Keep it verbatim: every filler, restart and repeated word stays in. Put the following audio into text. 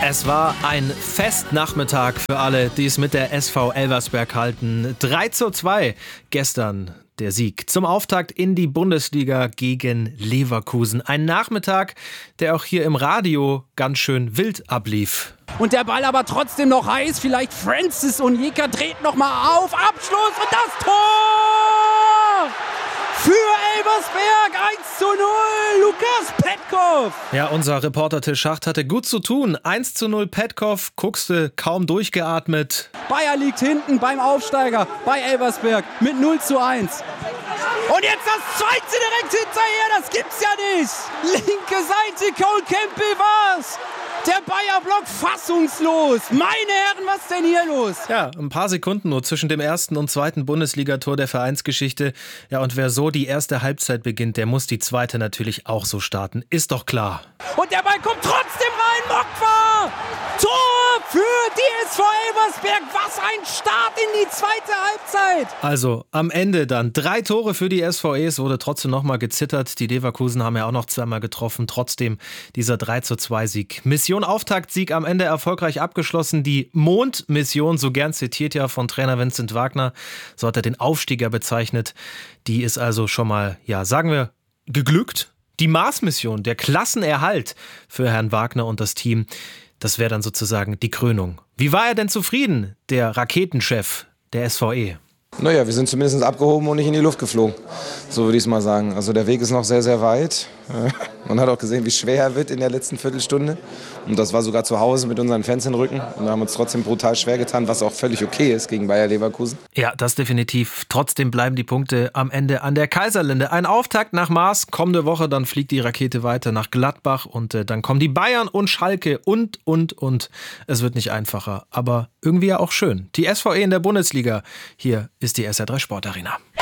Es war ein Festnachmittag für alle, die es mit der S V Elversberg halten. drei zu zwei gestern der Sieg zum Auftakt in die Bundesliga gegen Leverkusen. Ein Nachmittag, der auch hier im Radio ganz schön wild ablief. Und der Ball aber trotzdem noch heiß. Vielleicht Francis Onyeka dreht noch mal auf. Abschluss und das Tor! Für Elversberg eins zu null, Lukas Petkov. Ja, unser Reporter Till Schacht hatte gut zu tun. eins zu null Petkov, guckste kaum durchgeatmet. Bayer liegt hinten beim Aufsteiger bei Elversberg mit null zu eins. Und jetzt das zweite direkt hinterher, das gibt's ja nicht. Linke Seite, Cole Campbell war's. Der Bayer-Block fassungslos. Meine Herren, was denn hier los? Ja, ein paar Sekunden nur zwischen dem ersten und zweiten Bundesligator der Vereinsgeschichte. Ja, und wer so die erste Halbzeit beginnt, der muss die zweite natürlich auch so starten. Ist doch klar. Und der Ball kommt trotzdem rein. Mokwa! Tor für die S V Elversberg. Was ein Start in die zweite Halbzeit. Also am Ende dann drei Tore für die S V E. Es wurde trotzdem nochmal gezittert. Die Leverkusen haben ja auch noch zweimal getroffen. Trotzdem dieser drei zu zwei Sieg. Mission Auftaktsieg am Ende erfolgreich abgeschlossen. Die Mondmission, so gern zitiert ja von Trainer Vincent Wagner, so hat er den Aufstieger bezeichnet. Die ist also schon mal, ja, sagen wir, geglückt. Die Mars-Mission, der Klassenerhalt für Herrn Wagner und das Team, das wäre dann sozusagen die Krönung. Wie war er denn zufrieden, der Raketenchef der S V E? Naja, wir sind zumindest abgehoben und nicht in die Luft geflogen. So würde ich es mal sagen. Also der Weg ist noch sehr, sehr weit. Man hat auch gesehen, wie schwer er wird in der letzten Viertelstunde. Und das war sogar zu Hause mit unseren Fans im Rücken. Und wir haben uns trotzdem brutal schwer getan, was auch völlig okay ist gegen Bayer Leverkusen. Ja, das definitiv. Trotzdem bleiben die Punkte am Ende an der Kaiserlinde. Ein Auftakt nach Mars. Kommende Woche, dann fliegt die Rakete weiter nach Gladbach. Und äh, dann kommen die Bayern und Schalke und, und, und. Es wird nicht einfacher, aber irgendwie ja auch schön. Die S V E in der Bundesliga. Hier ist die S R drei Sport Arena.